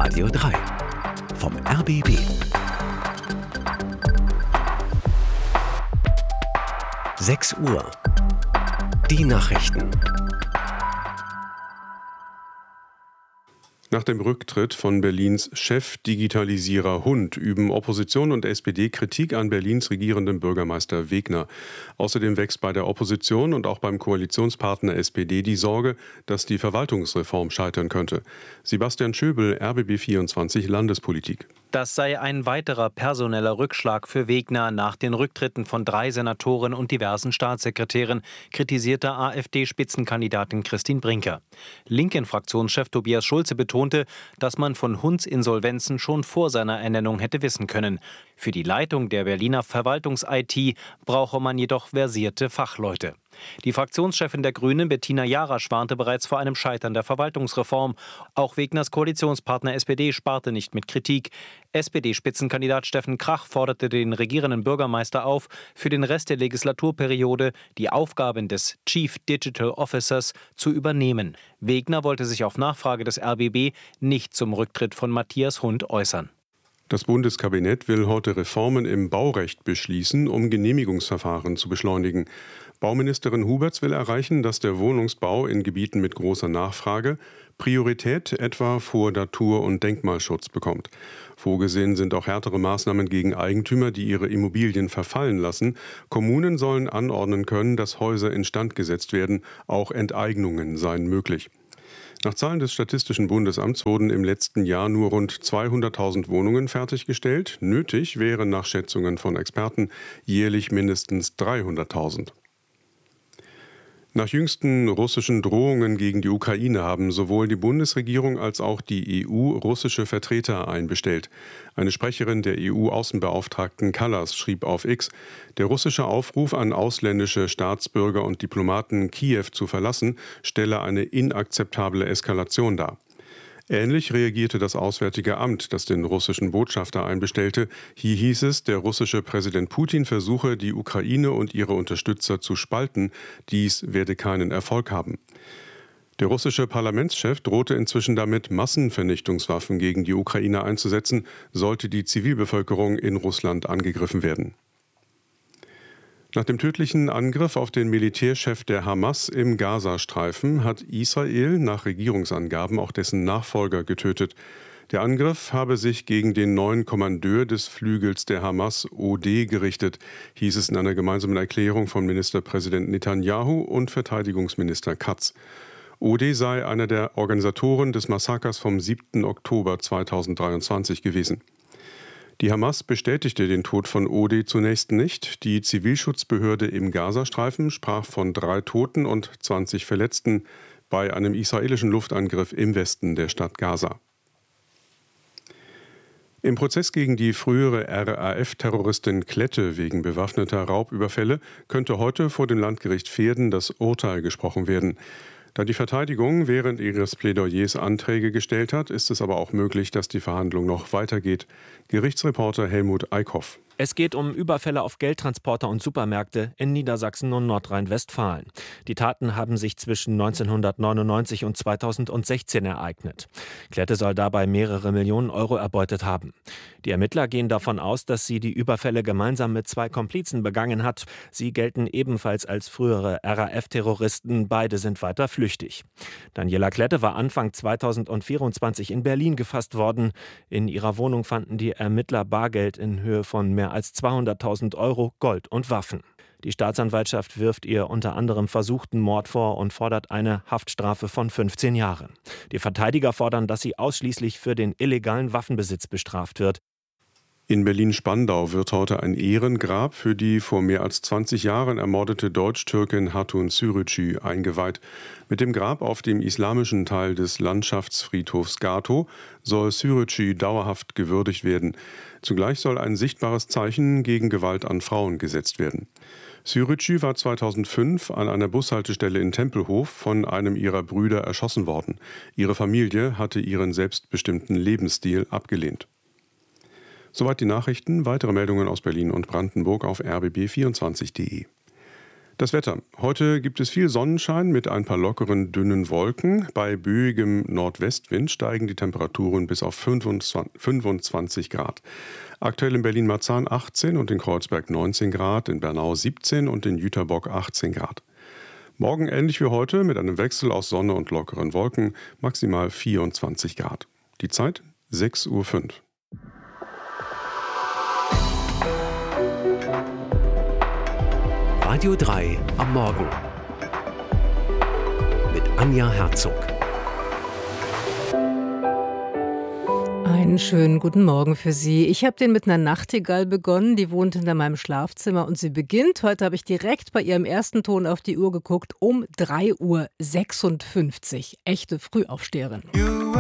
Radio 3 vom RBB. Sechs Uhr. Die Nachrichten. Nach dem Rücktritt von Berlins Chefdigitalisierer Hund üben Opposition und SPD Kritik an Berlins regierendem Bürgermeister Wegner. Außerdem wächst bei der Opposition und auch beim Koalitionspartner SPD die Sorge, dass die Verwaltungsreform scheitern könnte. Sebastian Schöbel, RBB 24 Landespolitik. Das sei ein weiterer personeller Rückschlag für Wegner nach den Rücktritten von 3 Senatoren und diversen Staatssekretären, kritisierte AfD-Spitzenkandidatin Christine Brinker. Linken-Fraktionschef Tobias Schulze betonte, dass man von Hunds Insolvenzen schon vor seiner Ernennung hätte wissen können. Für die Leitung der Berliner Verwaltungs-IT brauche man jedoch versierte Fachleute. Die Fraktionschefin der Grünen, Bettina Jarasch, warnte bereits vor einem Scheitern der Verwaltungsreform. Auch Wegners Koalitionspartner SPD sparte nicht mit Kritik. SPD-Spitzenkandidat Steffen Krach forderte den regierenden Bürgermeister auf, für den Rest der Legislaturperiode die Aufgaben des Chief Digital Officers zu übernehmen. Wegner wollte sich auf Nachfrage des RBB nicht zum Rücktritt von Matthias Hund äußern. Das Bundeskabinett will heute Reformen im Baurecht beschließen, um Genehmigungsverfahren zu beschleunigen. Bauministerin Huberts will erreichen, dass der Wohnungsbau in Gebieten mit großer Nachfrage Priorität etwa vor Natur- und Denkmalschutz bekommt. Vorgesehen sind auch härtere Maßnahmen gegen Eigentümer, die ihre Immobilien verfallen lassen. Kommunen sollen anordnen können, dass Häuser instand gesetzt werden. Auch Enteignungen seien möglich. Nach Zahlen des Statistischen Bundesamts wurden im letzten Jahr nur rund 200.000 Wohnungen fertiggestellt. Nötig wären nach Schätzungen von Experten jährlich mindestens 300.000. Nach jüngsten russischen Drohungen gegen die Ukraine haben sowohl die Bundesregierung als auch die EU russische Vertreter einbestellt. Eine Sprecherin der EU-Außenbeauftragten Kallas schrieb auf X, der russische Aufruf an ausländische Staatsbürger und Diplomaten, Kiew zu verlassen, stelle eine inakzeptable Eskalation dar. Ähnlich reagierte das Auswärtige Amt, das den russischen Botschafter einbestellte. Hier hieß es, der russische Präsident Putin versuche, die Ukraine und ihre Unterstützer zu spalten. Dies werde keinen Erfolg haben. Der russische Parlamentschef drohte inzwischen damit, Massenvernichtungswaffen gegen die Ukraine einzusetzen, sollte die Zivilbevölkerung in Russland angegriffen werden. Nach dem tödlichen Angriff auf den Militärchef der Hamas im Gazastreifen hat Israel nach Regierungsangaben auch dessen Nachfolger getötet. Der Angriff habe sich gegen den neuen Kommandeur des Flügels der Hamas, OD, gerichtet, hieß es in einer gemeinsamen Erklärung von Ministerpräsident Netanyahu und Verteidigungsminister Katz. OD sei einer der Organisatoren des Massakers vom 7. Oktober 2023 gewesen. Die Hamas bestätigte den Tod von OD zunächst nicht. Die Zivilschutzbehörde im Gazastreifen sprach von 3 Toten und 20 Verletzten bei einem israelischen Luftangriff im Westen der Stadt Gaza. Im Prozess gegen die frühere RAF-Terroristin Klette wegen bewaffneter Raubüberfälle könnte heute vor dem Landgericht Verden das Urteil gesprochen werden. Da die Verteidigung während ihres Plädoyers Anträge gestellt hat, ist es aber auch möglich, dass die Verhandlung noch weitergeht. Gerichtsreporter Helmut Eickhoff. Es geht um Überfälle auf Geldtransporter und Supermärkte in Niedersachsen und Nordrhein-Westfalen. Die Taten haben sich zwischen 1999 und 2016 ereignet. Klette soll dabei mehrere Millionen Euro erbeutet haben. Die Ermittler gehen davon aus, dass sie die Überfälle gemeinsam mit 2 Komplizen begangen hat. Sie gelten ebenfalls als frühere RAF-Terroristen. Beide sind weiter flüchtig. Daniela Klette war Anfang 2024 in Berlin gefasst worden. In ihrer Wohnung fanden die Ermittler Bargeld in Höhe von mehr als 200.000 Euro, Gold und Waffen. Die Staatsanwaltschaft wirft ihr unter anderem versuchten Mord vor und fordert eine Haftstrafe von 15 Jahren. Die Verteidiger fordern, dass sie ausschließlich für den illegalen Waffenbesitz bestraft wird. In Berlin-Spandau wird heute ein Ehrengrab für die vor mehr als 20 Jahren ermordete Deutsch-Türkin Hatun Sürücü eingeweiht. Mit dem Grab auf dem islamischen Teil des Landschaftsfriedhofs Gatow soll Sürücü dauerhaft gewürdigt werden. Zugleich soll ein sichtbares Zeichen gegen Gewalt an Frauen gesetzt werden. Sürücü war 2005 an einer Bushaltestelle in Tempelhof von einem ihrer Brüder erschossen worden. Ihre Familie hatte ihren selbstbestimmten Lebensstil abgelehnt. Soweit die Nachrichten. Weitere Meldungen aus Berlin und Brandenburg auf rbb24.de. Das Wetter. Heute gibt es viel Sonnenschein mit ein paar lockeren, dünnen Wolken. Bei böigem Nordwestwind steigen die Temperaturen bis auf 25 Grad. Aktuell in Berlin-Marzahn 18 und in Kreuzberg 19 Grad, in Bernau 17 und in Jüterbock 18 Grad. Morgen ähnlich wie heute mit einem Wechsel aus Sonne und lockeren Wolken, maximal 24 Grad. Die Zeit 6:05 Uhr. Radio 3 am Morgen mit Anja Herzog. Einen schönen guten Morgen für Sie. Ich habe den mit einer Nachtigall begonnen, die wohnt hinter meinem Schlafzimmer und sie beginnt, heute habe ich direkt bei ihrem ersten Ton auf die Uhr geguckt, um 3:56 Uhr. Echte Frühaufsteherin.